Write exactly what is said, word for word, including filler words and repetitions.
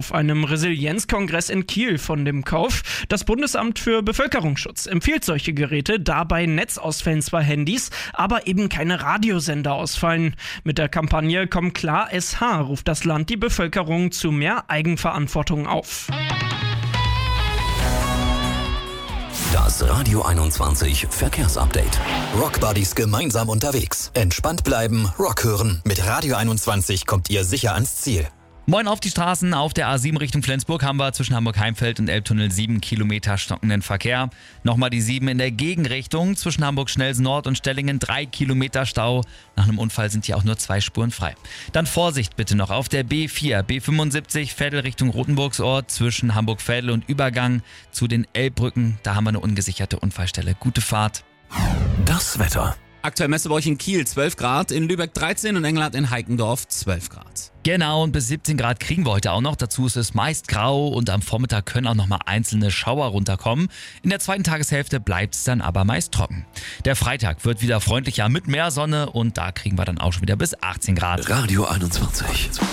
auf einem Resilienzkongress in Kiel von dem Kauf. Das Bundesamt für Bevölkerungsschutz empfiehlt solche Geräte, da bei Netzausfällen zwar Handys, aber eben keine Radiosender ausfallen. Mit der Kampagne Komm klar S H ruft das Land die Bevölkerung zu mehr Eigenverantwortung auf. Das Radio einundzwanzig Verkehrsupdate. Rock Buddies gemeinsam unterwegs. Entspannt bleiben, Rock hören. Mit Radio einundzwanzig kommt ihr sicher ans Ziel. Moin auf die Straßen. Auf der A sieben Richtung Flensburg haben wir zwischen Hamburg-Heimfeld und Elbtunnel sieben Kilometer stockenden Verkehr. Nochmal die sieben in der Gegenrichtung. Zwischen Hamburg-Schnelsen Nord und Stellingen drei Kilometer Stau. Nach einem Unfall sind hier auch nur zwei Spuren frei. Dann Vorsicht bitte noch auf der B vier, B fünfundsiebzig, Veddel Richtung Rotenburgsort. Zwischen Hamburg-Veddel und Übergang zu den Elbbrücken. Da haben wir eine ungesicherte Unfallstelle. Gute Fahrt. Das Wetter. Aktuell messen wir euch in Kiel zwölf Grad, in Lübeck dreizehn und Engelhardt in Heikendorf zwölf Grad. Genau, und bis siebzehn Grad kriegen wir heute auch noch. Dazu ist es meist grau und am Vormittag können auch noch mal einzelne Schauer runterkommen. In der zweiten Tageshälfte bleibt es dann aber meist trocken. Der Freitag wird wieder freundlicher mit mehr Sonne und da kriegen wir dann auch schon wieder bis achtzehn Grad. Radio einundzwanzig.